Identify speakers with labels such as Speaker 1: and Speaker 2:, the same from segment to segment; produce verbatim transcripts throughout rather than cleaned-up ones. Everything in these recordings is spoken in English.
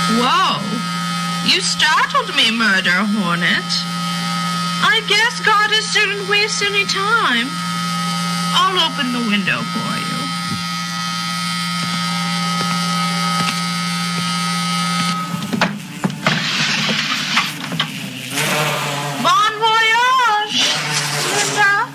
Speaker 1: Whoa. You startled me, Murder Hornet. I guess Goddess didn't waste any time. I'll open the window for you. Bon voyage, Linda.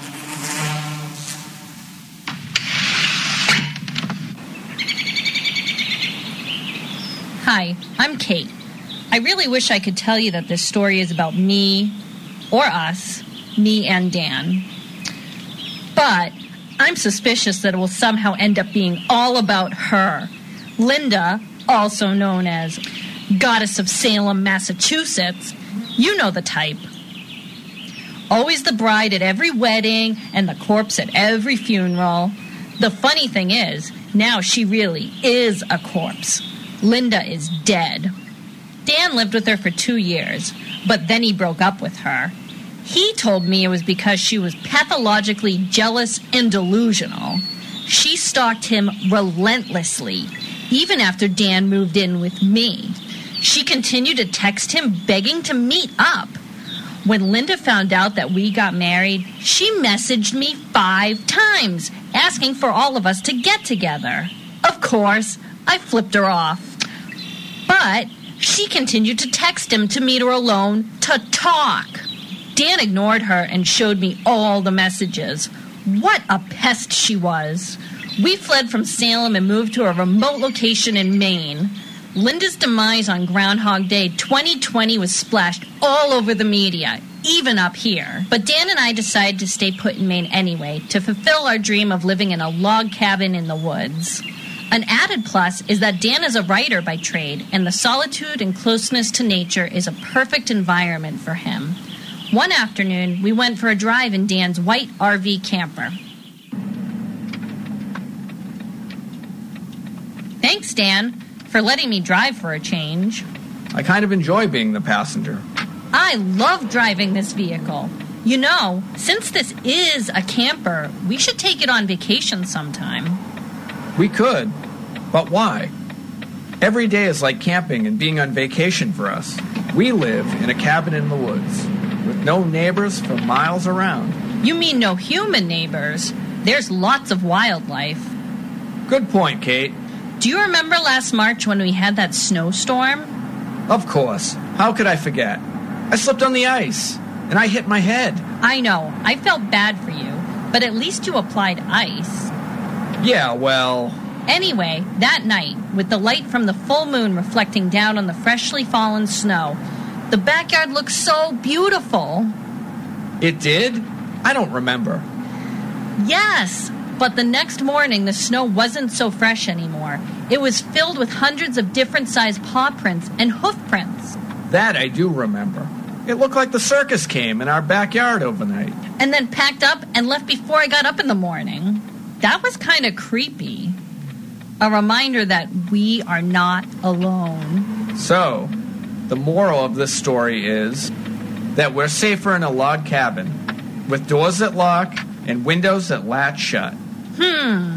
Speaker 2: Hi, I'm Kate. I really wish I could tell you that this story is about me, or us, me and Dan. But I'm suspicious that it will somehow end up being all about her. Linda, also known as Goddess of Salem, Massachusetts. You know the type. Always the bride at every wedding and the corpse at every funeral. The funny thing is, now she really is a corpse. Linda is dead. Dan lived with her for two years, but then he broke up with her. He told me it was because she was pathologically jealous and delusional. She stalked him relentlessly, even after Dan moved in with me. She continued to text him begging to meet up. When Linda found out that we got married, she messaged me five times, asking for all of us to get together. Of course, I flipped her off. But she continued to text him to meet her alone to talk. Dan ignored her and showed me all the messages. What a pest she was. We fled from Salem and moved to a remote location in Maine. Linda's demise on Groundhog Day twenty twenty was splashed all over the media, even up here. But Dan and I decided to stay put in Maine anyway, to fulfill our dream of living in a log cabin in the woods. An added plus is that Dan is a writer by trade, and the solitude and closeness to nature is a perfect environment for him. One afternoon, we went for a drive in Dan's white R V camper. Thanks, Dan, for letting me drive for a change.
Speaker 3: I kind of enjoy being the passenger.
Speaker 2: I love driving this vehicle. You know, since this is a camper, we should take it on vacation sometime.
Speaker 3: We could, but why? Every day is like camping and being on vacation for us. We live in a cabin in the woods, with no neighbors for miles around.
Speaker 2: You mean no human neighbors? There's lots of wildlife.
Speaker 3: Good point, Kate.
Speaker 2: Do you remember last March when we had that snowstorm?
Speaker 3: Of course. How could I forget? I slipped on the ice, and I hit my head.
Speaker 2: I know. I felt bad for you, but at least you applied ice.
Speaker 3: Yeah, well...
Speaker 2: Anyway, that night, with the light from the full moon reflecting down on the freshly fallen snow, the backyard looked so beautiful.
Speaker 3: It did? I don't remember.
Speaker 2: Yes, but the next morning the snow wasn't so fresh anymore. It was filled with hundreds of different-sized paw prints and hoof prints.
Speaker 3: That I do remember. It looked like the circus came in our backyard overnight.
Speaker 2: And then packed up and left before I got up in the morning. That was kind of creepy. A reminder that we are not alone.
Speaker 3: So, the moral of this story is that we're safer in a log cabin, with doors that lock and windows that latch shut.
Speaker 2: Hmm.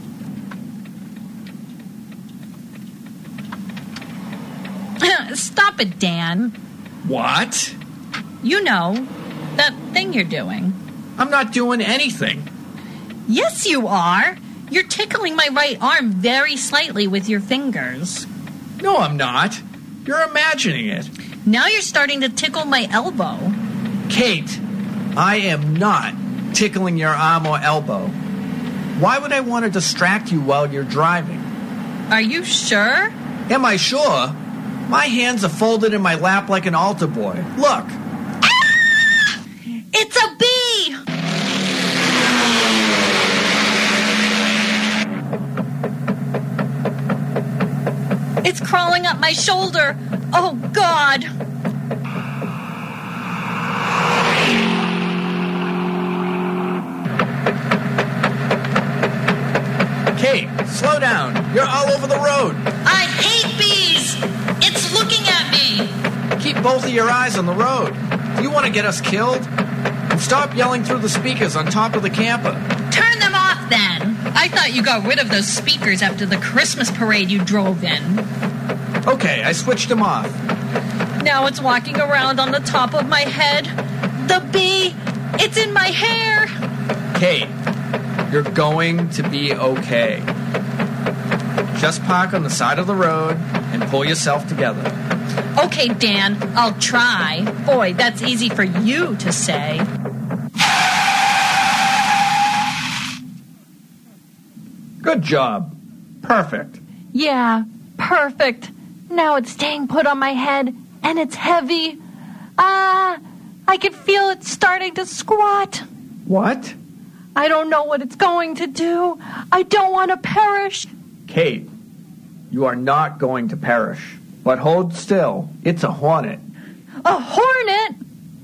Speaker 2: Stop it, Dan.
Speaker 3: What?
Speaker 2: You know, that thing you're doing.
Speaker 3: I'm not doing anything.
Speaker 2: Yes, you are. You're tickling my right arm very slightly with your fingers.
Speaker 3: No, I'm not. You're imagining it.
Speaker 2: Now you're starting to tickle my elbow.
Speaker 3: Kate, I am not tickling your arm or elbow. Why would I want to distract you while you're driving?
Speaker 2: Are you sure?
Speaker 3: Am I sure? My hands are folded in my lap like an altar boy. Look.
Speaker 2: Ah! It's a bee! It's crawling up my shoulder. Oh, God.
Speaker 3: Kate, slow down. You're all over the road.
Speaker 2: I hate bees. It's looking at me.
Speaker 3: Keep both of your eyes on the road. Do you want to get us killed? And stop yelling through the speakers on top of the camper.
Speaker 2: Turn them off, then. I thought you got rid of those speakers after the Christmas parade you drove in.
Speaker 3: Okay, I switched him off.
Speaker 2: Now it's walking around on the top of my head. The bee, it's in my hair.
Speaker 3: Kate, you're going to be okay. Just park on the side of the road and pull yourself together.
Speaker 2: Okay, Dan, I'll try. Boy, that's easy for you to say.
Speaker 3: Good job. Perfect.
Speaker 4: Yeah, perfect. Now it's staying put on my head, and it's heavy. Ah, I can feel it starting to squat.
Speaker 3: What?
Speaker 4: I don't know what it's going to do. I don't want to perish.
Speaker 3: Kate, you are not going to perish. But hold still. It's a hornet.
Speaker 4: A hornet?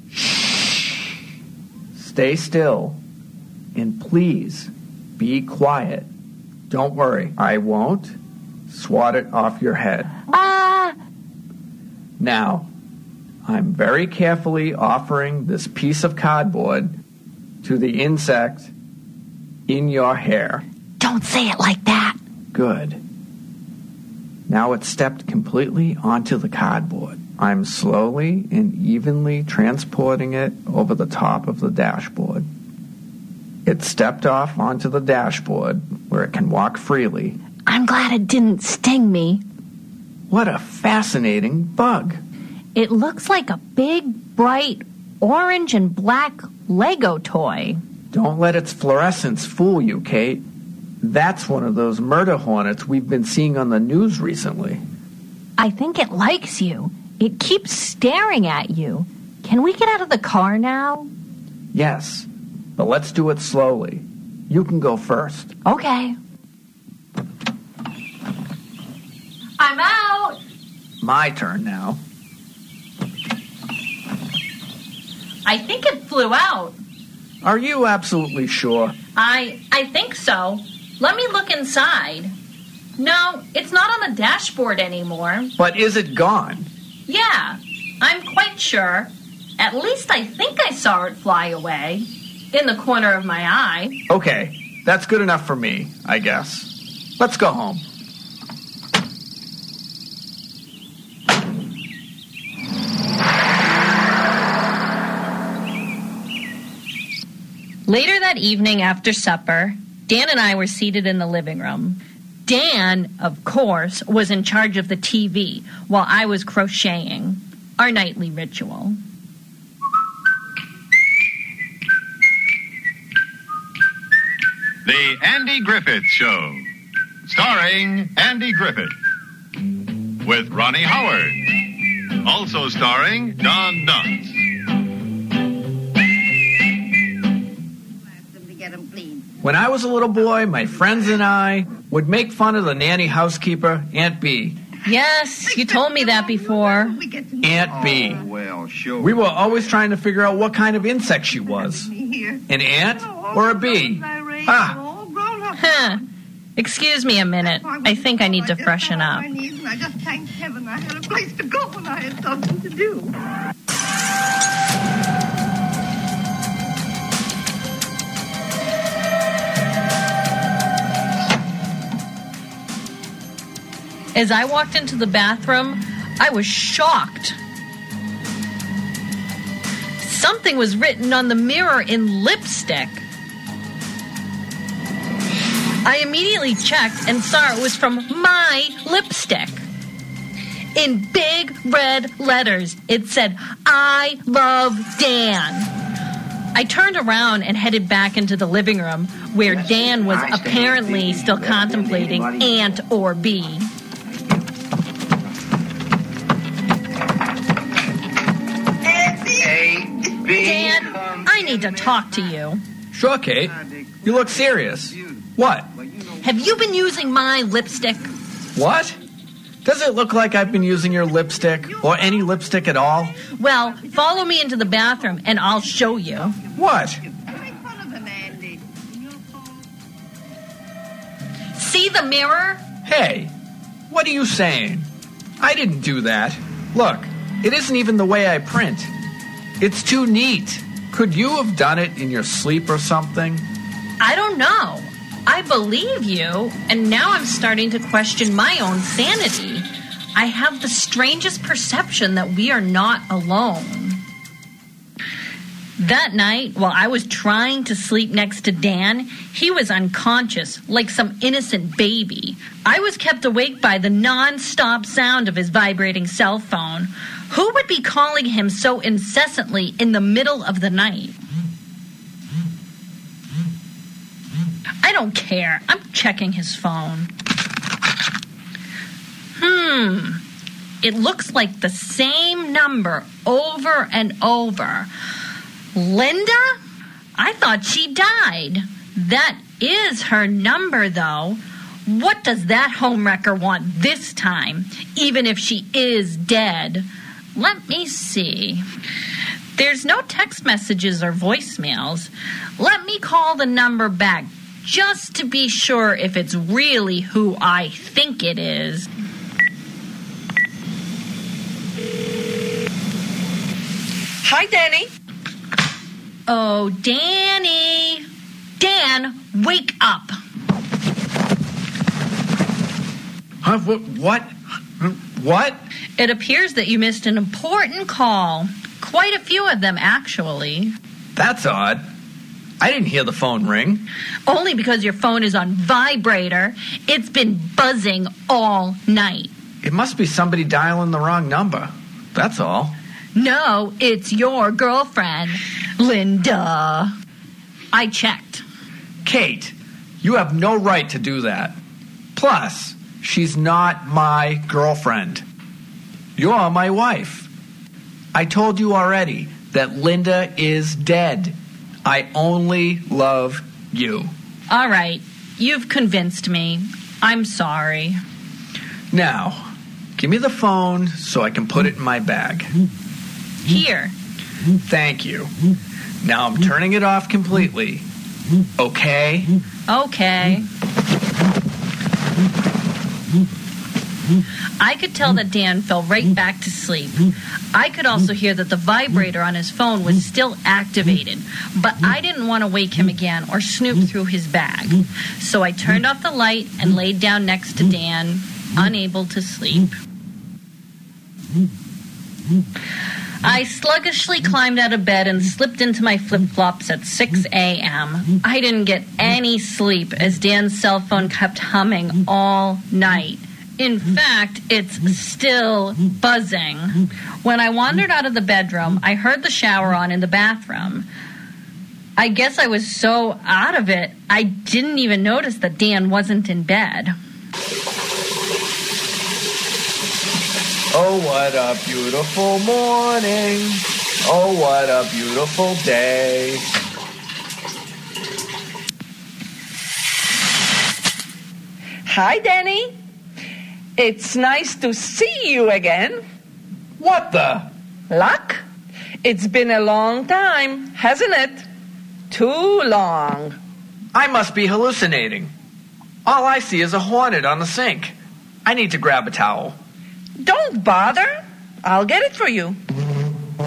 Speaker 3: Stay still. And please, be quiet. Don't worry. I won't swat it off your head.
Speaker 4: Ah!
Speaker 3: Now, I'm very carefully offering this piece of cardboard to the insect in your hair.
Speaker 4: Don't say it like that.
Speaker 3: Good. Now it's stepped completely onto the cardboard. I'm slowly and evenly transporting it over the top of the dashboard. It stepped off onto the dashboard where it can walk freely.
Speaker 4: I'm glad it didn't sting me.
Speaker 3: What a fascinating bug.
Speaker 4: It looks like a big, bright, orange and black Lego toy.
Speaker 3: Don't let its fluorescence fool you, Kate. That's one of those murder hornets we've been seeing on the news recently.
Speaker 4: I think it likes you. It keeps staring at you. Can we get out of the car now?
Speaker 3: Yes, but let's do it slowly. You can go first.
Speaker 4: Okay. I'm out.
Speaker 3: My turn now.
Speaker 2: I think it flew out.
Speaker 3: Are you absolutely sure?
Speaker 2: I I think so. Let me look inside. No, it's not on the dashboard anymore.
Speaker 3: But is it gone?
Speaker 2: Yeah, I'm quite sure. At least I think I saw it fly away. In the corner of my eye.
Speaker 3: Okay, that's good enough for me, I guess. Let's go home.
Speaker 2: Later that evening after supper, Dan and I were seated in the living room. Dan, of course, was in charge of the T V while I was crocheting, our nightly ritual.
Speaker 5: The Andy Griffith Show, starring Andy Griffith, with Ronnie Howard, also starring Don Knotts.
Speaker 3: When I was a little boy, my friends and I would make fun of the nanny housekeeper, Aunt Bee.
Speaker 2: Yes, you told me that before.
Speaker 3: Aunt Bee.
Speaker 6: Oh, well, sure.
Speaker 3: We were always trying to figure out what kind of insect she was. An ant or a bee? Ah.
Speaker 2: Huh. Excuse me a minute. I think I need to freshen up.
Speaker 7: I just thanked heaven I had a place to go when I had something to do.
Speaker 2: As I walked into the bathroom, I was shocked. Something was written on the mirror in lipstick. I immediately checked and saw it was from my lipstick. In big red letters, it said, "I love Dan." I turned around and headed back into the living room where Dan was apparently still contemplating Ant or Bee. Dan, I need to talk to you.
Speaker 3: Sure, Kate. You look serious. What?
Speaker 2: Have you been using my lipstick?
Speaker 3: What? Does it look like I've been using your lipstick or any lipstick at all?
Speaker 2: Well, follow me into the bathroom and I'll show you.
Speaker 3: What?
Speaker 2: See the mirror?
Speaker 3: Hey, what are you saying? I didn't do that. Look, it isn't even the way I print. It's too neat. Could you have done it in your sleep or something?
Speaker 2: I don't know. I believe you, and now I'm starting to question my own sanity. I have the strangest perception that we are not alone. That night, while I was trying to sleep next to Dan, he was unconscious, like some innocent baby. I was kept awake by the non-stop sound of his vibrating cell phone. Who would be calling him so incessantly in the middle of the night? I don't care. I'm checking his phone. Hmm. It looks like the same number over and over. Linda? I thought she died. That is her number, though. What does that homewrecker want this time, even if she is dead? Let me see. There's no text messages or voicemails. Let me call the number back just to be sure if it's really who I think it is.
Speaker 6: Hi, Danny.
Speaker 2: Oh, Danny. Dan, wake up.
Speaker 3: Huh? What? What?
Speaker 2: It appears that you missed an important call. Quite a few of them, actually.
Speaker 3: That's odd. I didn't hear the phone ring.
Speaker 2: Only because your phone is on vibrator. It's been buzzing all night.
Speaker 3: It must be somebody dialing the wrong number. That's all.
Speaker 2: No, it's your girlfriend, Linda. I checked.
Speaker 3: Kate, you have no right to do that. Plus, she's not my girlfriend. You're my wife. I told you already that Linda is dead. I only love you.
Speaker 2: All right, you've convinced me. I'm sorry.
Speaker 3: Now, give me the phone so I can put it in my bag.
Speaker 2: Here.
Speaker 3: Thank you. Now I'm turning it off completely. Okay?
Speaker 2: Okay. I could tell that Dan fell right back to sleep. I could also hear that the vibrator on his phone was still activated, but I didn't want to wake him again or snoop through his bag. So I turned off the light and laid down next to Dan, unable to sleep. I sluggishly climbed out of bed and slipped into my flip-flops at six a.m. I didn't get any sleep as Dan's cell phone kept humming all night. In fact, it's still buzzing. When I wandered out of the bedroom, I heard the shower on in the bathroom. I guess I was so out of it, I didn't even notice that Dan wasn't in bed.
Speaker 3: Oh, what a beautiful morning. Oh, what a beautiful day.
Speaker 6: Hi, Danny. It's nice to see you again.
Speaker 3: What the?
Speaker 6: Luck? It's been a long time, hasn't it? Too long.
Speaker 3: I must be hallucinating. All I see is a hornet on the sink. I need to grab a towel.
Speaker 6: Don't bother. I'll get it for you.